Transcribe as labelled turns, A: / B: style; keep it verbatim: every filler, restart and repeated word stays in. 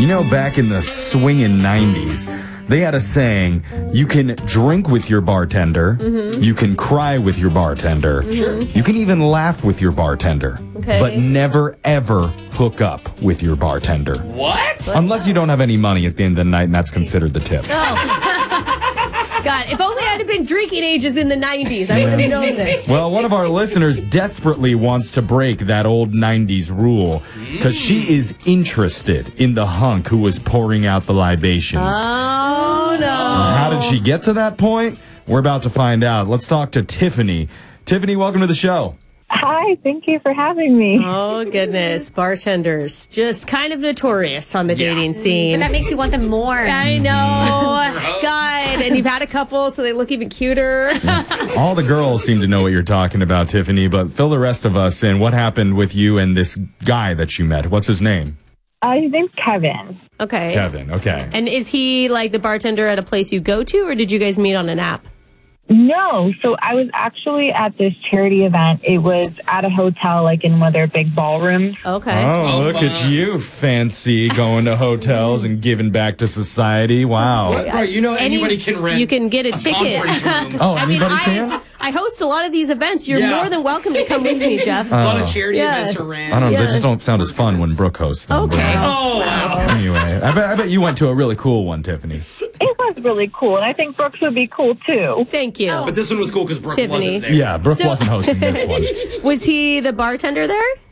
A: You know, back in the swinging nineties, they had a saying, you can drink with your bartender, mm-hmm. you can cry with your bartender, mm-hmm. you can even laugh with your bartender,
B: okay.
A: but never, ever hook up with your bartender.
C: What?
A: Unless you don't have any money at the end of the night, and that's considered the tip.
B: Oh. God, if only I'd have been drinking ages in the nineties, I would have known this.
A: Well, one of our listeners desperately wants to break that old nineties rule because she is interested in the hunk who was pouring out the libations.
B: Oh, no.
A: How did she get to that point? We're about to find out. Let's talk to Tiffany. Tiffany, welcome to the show.
D: Hi, thank you for having me.
B: Oh, goodness. Bartenders, just kind of notorious on the yeah. dating scene.
E: But that makes you want them more.
B: I know. God, and you've had a couple, so they look even cuter.
A: All the girls seem to know what you're talking about, Tiffany, but fill the rest of us in. What happened with you and this guy that you met? What's his name?
D: Uh, his name's Kevin.
B: Okay.
A: Kevin, okay.
B: And is he like the bartender at a place you go to, or did you guys meet on an app?
D: No, so I was actually at this charity event. It was at a hotel, like in one of their big ballrooms.
B: Okay.
A: Oh,
C: Oh,
A: look
C: fun.
A: at you, fancy, going to hotels and giving back to society. Wow.
C: What? Right, you know
B: Any-
C: anybody can rent
B: you can get a
C: a
B: ticket.
C: conference room.
A: Oh,
B: I mean,
A: anybody
B: I,
A: can?
B: I host a lot of these events. You're
C: Yeah.
B: more than welcome to come with me, Jeff.
C: A lot
A: Oh.
C: of charity
B: Yeah.
C: events are ran.
A: I don't know.
B: Yeah.
A: They just don't sound as fun when Brooke hosts them.
B: Okay.
A: but-
C: Oh, wow.
A: Anyway, I bet, I bet you went to a really cool one, Tiffany.
D: It was really cool, and I think Brooks would be cool, too.
B: Thank you.
C: But this one was cool because Brooke
B: Tiffany.
C: wasn't there.
A: Yeah, Brooke
B: So-
A: wasn't hosting this one.
B: Was he the bartender there?